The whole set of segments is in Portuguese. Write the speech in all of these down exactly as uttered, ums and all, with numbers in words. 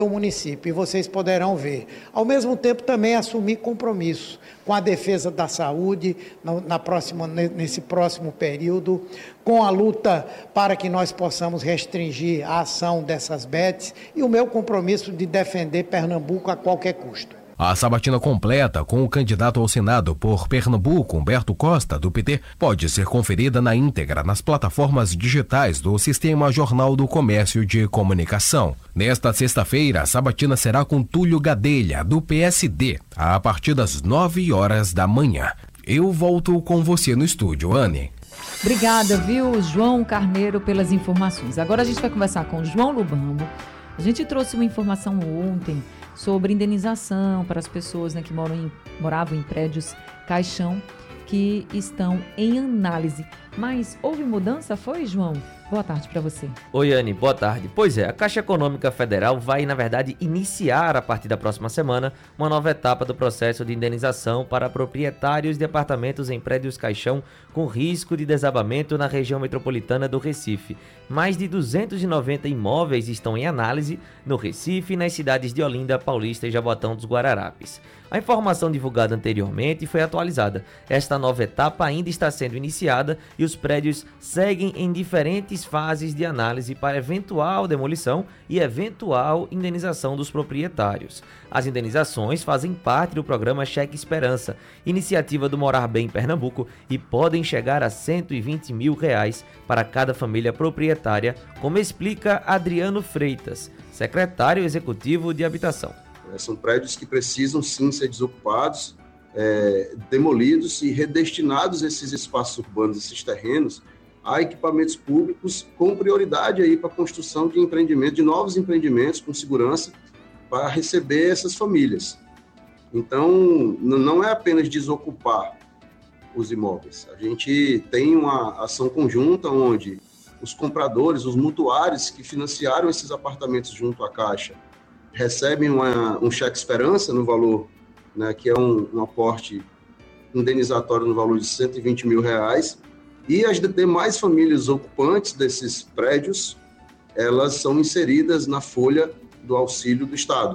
o município, e vocês poderão ver. Ao mesmo tempo, também assumir compromisso com a defesa da saúde na, na próxima, nesse próximo período, com a luta para que nós possamos restringir a ação dessas betes e o meu compromisso de defender Pernambuco a qualquer custo. A sabatina completa com o candidato ao Senado por Pernambuco, Humberto Costa, do P T, pode ser conferida na íntegra nas plataformas digitais do Sistema Jornal do Comércio de Comunicação. Nesta sexta-feira, a sabatina será com Túlio Gadelha, do P S D, a partir das nove horas da manhã. Eu volto com você no estúdio, Anne. Obrigada, viu, João Carneiro, pelas informações. Agora a gente vai conversar com o João Lubambo. A gente trouxe uma informação ontem sobre indenização para as pessoas, né, que moram em, moravam em prédios caixão que estão em análise. Mas houve mudança, foi, João? Boa tarde para você. Oi, Anne, boa tarde. Pois é, a Caixa Econômica Federal vai, na verdade, iniciar a partir da próxima semana uma nova etapa do processo de indenização para proprietários de apartamentos em prédios caixão com risco de desabamento na região metropolitana do Recife. Mais de duzentos e noventa imóveis estão em análise no Recife e nas cidades de Olinda, Paulista e Jaboatão dos Guararapes. A informação divulgada anteriormente foi atualizada. Esta nova etapa ainda está sendo iniciada e os prédios seguem em diferentes fases de análise para eventual demolição e eventual indenização dos proprietários. As indenizações fazem parte do programa Cheque Esperança, iniciativa do Morar Bem Pernambuco, e podem chegar a cento e vinte mil reais para cada família proprietária, como explica Adriano Freitas, secretário executivo de Habitação. São prédios que precisam sim ser desocupados, é, demolidos e redestinados esses espaços urbanos, esses terrenos, a equipamentos públicos, com prioridade aí para a construção de empreendimentos, de novos empreendimentos com segurança para receber essas famílias. Então, não é apenas desocupar os imóveis. A gente tem uma ação conjunta onde os compradores, os mutuários que financiaram esses apartamentos junto à Caixa, recebem uma, um cheque esperança no valor, né, que é um, um aporte indenizatório no valor de cento e vinte mil reais, e as demais famílias ocupantes desses prédios, elas são inseridas na folha do auxílio do Estado.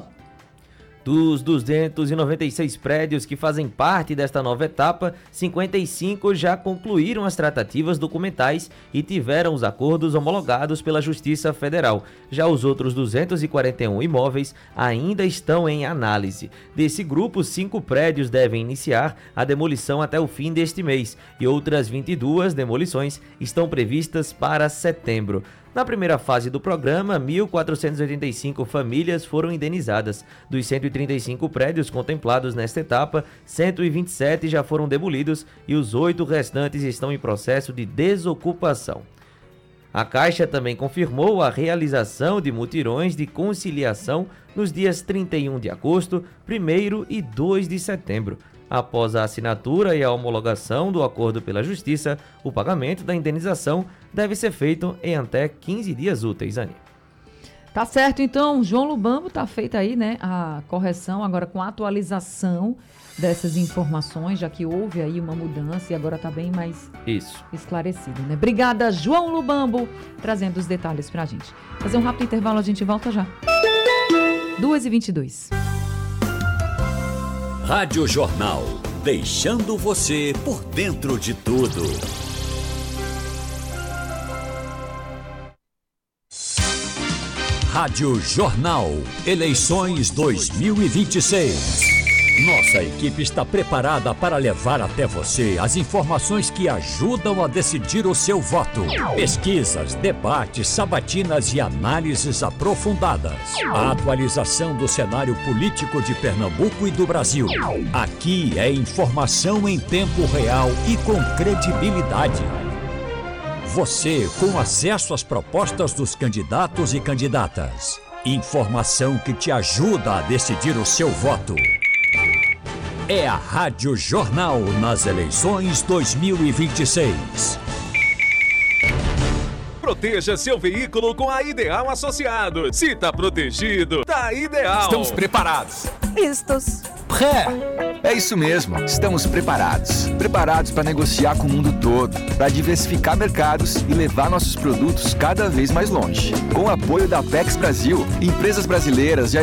Dos duzentos e noventa e seis prédios que fazem parte desta nova etapa, cinquenta e cinco já concluíram as tratativas documentais e tiveram os acordos homologados pela Justiça Federal. Já os outros duzentos e quarenta e um imóveis ainda estão em análise. Desse grupo, cinco prédios devem iniciar a demolição até o fim deste mês e outras vinte e duas demolições estão previstas para setembro. Na primeira fase do programa, mil quatrocentas e oitenta e cinco famílias foram indenizadas. Dos cento e trinta e cinco prédios contemplados nesta etapa, cento e vinte e sete já foram demolidos e os oito restantes estão em processo de desocupação. A Caixa também confirmou a realização de mutirões de conciliação nos dias trinta e um de agosto, primeiro e dois de setembro. Após a assinatura e a homologação do acordo pela Justiça, o pagamento da indenização deve ser feito em até quinze dias úteis, Anny. Tá certo, então, João Lubambo, tá feita aí, né, a correção, agora com a atualização dessas informações, já que houve aí uma mudança e agora tá bem mais Isso. esclarecido, né? Obrigada, João Lubambo, trazendo os detalhes pra gente. Fazer um rápido intervalo, a gente volta já. duas e vinte e dois. Rádio Jornal, deixando você por dentro de tudo. Rádio Jornal, eleições dois mil e vinte e seis. Nossa equipe está preparada para levar até você as informações que ajudam a decidir o seu voto. Pesquisas, debates, sabatinas e análises aprofundadas. A atualização do cenário político de Pernambuco e do Brasil. Aqui é informação em tempo real e com credibilidade. Você com acesso às propostas dos candidatos e candidatas. Informação que te ajuda a decidir o seu voto. É a Rádio Jornal nas eleições dois mil e vinte e seis. Proteja seu veículo com a Ideal Associados. Se tá protegido, tá ideal. Estamos preparados. Listos. Pré. É isso mesmo, estamos preparados. Preparados para negociar com o mundo todo, para diversificar mercados e levar nossos produtos cada vez mais longe. Com o apoio da Apex Brasil, empresas brasileiras já